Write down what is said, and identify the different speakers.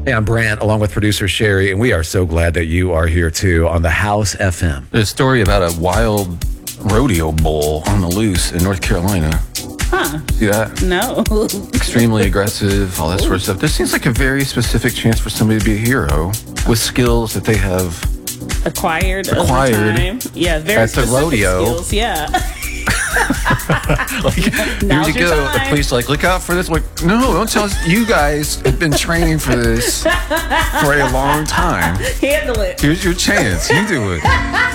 Speaker 1: Hey, I'm Brant, along with producer Sherry, and we are so glad that you are here too on the House FM.
Speaker 2: There's a story about a wild rodeo bull on the loose in North Carolina.
Speaker 3: Huh.
Speaker 2: See that?
Speaker 3: No.
Speaker 2: Extremely aggressive, all that sort of stuff. This seems like a very specific chance for somebody to be a hero with skills that they have
Speaker 3: Acquired. Over time. Yeah, very
Speaker 2: at the
Speaker 3: specific
Speaker 2: rodeo.
Speaker 3: skills. Yeah.
Speaker 2: Like, here you go. The police are like, look out for this. Like, no, don't tell us. You guys have been training for this for a long time.
Speaker 3: Handle it.
Speaker 2: Here's your chance. You do it.